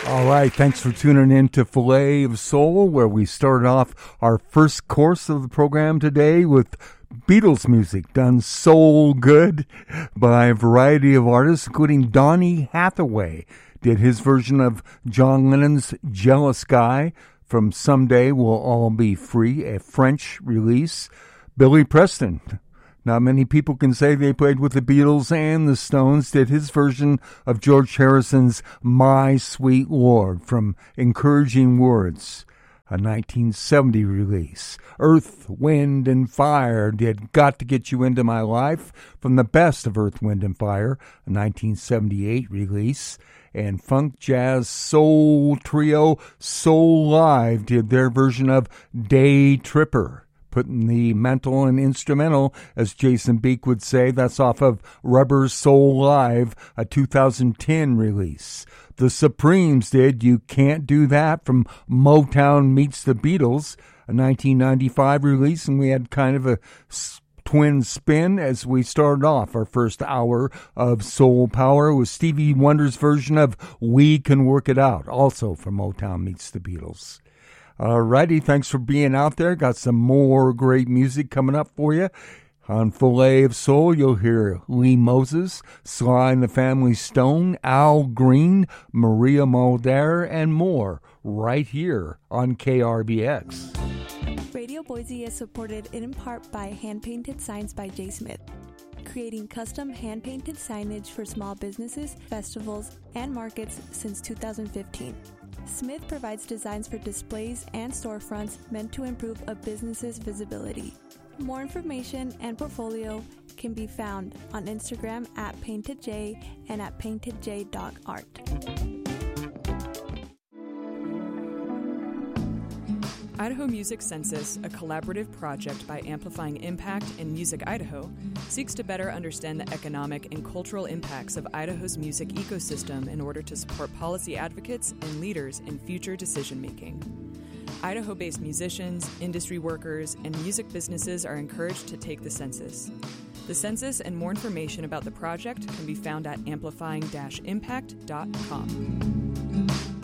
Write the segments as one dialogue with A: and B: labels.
A: All right, thanks for tuning in to Filet of Soul, where we started off our first course of the program today with Beatles music done so good by a variety of artists, including Donny Hathaway did his version of John Lennon's Jealous Guy from Someday We'll All Be Free, a French release. Billy Preston, not many people can say they played with the Beatles and the Stones, did his version of George Harrison's My Sweet Lord from Encouraging Words, a 1970 release. Earth, Wind, and Fire did Got to Get You Into My Life from the best of Earth, Wind, and Fire, a 1978 release. And funk, jazz, soul trio Soul Live did their version of Day Tripper, putting the mental and instrumental, as Jason Beek would say. That's off of Rubber Soul Live, a 2010 release. The Supremes did You Can't Do That from Motown Meets the Beatles, a 1995 release, and we had kind of a twin spin as we started off our first hour of Soul Power with Stevie Wonder's version of We Can Work It Out, also from Motown Meets the Beatles. Alrighty, thanks for being out there. Got some more great music coming up for you. On Filet of Soul, you'll hear Lee Moses, Sly and the Family Stone, Al Green, Maria Muldaur, and more right here on KRBX.
B: Radio Boise is supported in part by Hand-Painted Signs by Jay Smith, creating custom hand-painted signage for small businesses, festivals, and markets since 2015. Smith provides designs for displays and storefronts meant to improve a business's visibility. More information and portfolio can be found on Instagram at PaintedJ and at paintedj.art.
C: Idaho Music Census, a collaborative project by Amplifying Impact and Music Idaho, seeks to better understand the economic and cultural impacts of Idaho's music ecosystem in order to support policy advocates and leaders in future decision-making. Idaho-based musicians, industry workers, and music businesses are encouraged to take the census. The census and more information about the project can be found at amplifying-impact.com.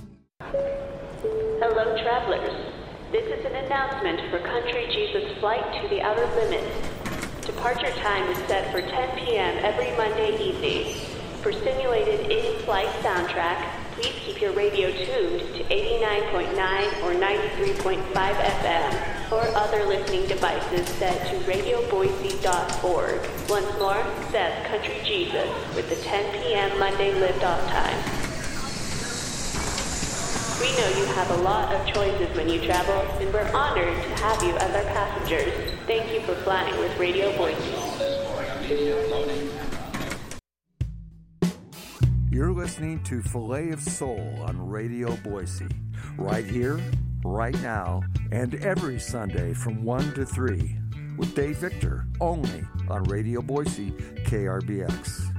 D: Hello, travelers. This is an announcement for Country Jesus Flight to the Outer Limits. Departure time is set for 10 p.m. every Monday evening. For simulated in-flight soundtrack, please keep your radio tuned to 89.9 or 93.5 FM or other listening devices set to radioboise.org. Once more, that's Country Jesus with the 10 p.m. Monday liftoff time. We know you have a lot of choices when you travel, and we're honored to have you as our passengers. Thank you for flying with Radio Boise.
A: You're listening to Filet of Soul on Radio Boise, right here, right now, and every Sunday from 1 to 3 with Dave Victor, only on Radio Boise, KRBX.